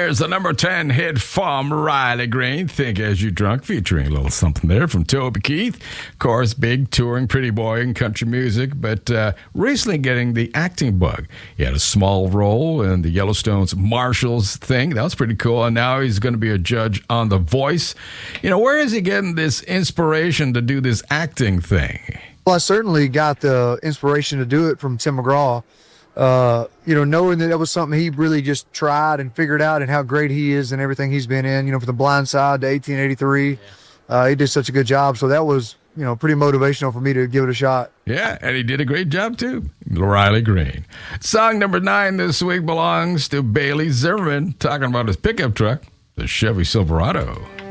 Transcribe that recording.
There's the number 10 hit from Riley Green, Think As You Drunk, featuring a little something there from Toby Keith. Of course, big touring pretty boy in country music, but recently getting the acting bug. He had a small role in the Yellowstone's Marshals thing. That was pretty cool. And now he's going to be a judge on The Voice. You know, where is he getting this inspiration to do this acting thing? Well, I certainly got the inspiration to do it from Tim McGraw. Knowing that was something he really just tried and figured out, and how great he is and everything he's been in, from The Blind Side to 1883. He did such a good job. So that was, pretty motivational for me to give it a shot. Yeah, and he did a great job, too. Riley Green. Song number 9 this week belongs to Bailey Zimmerman, talking about his pickup truck, the Chevy Silverado.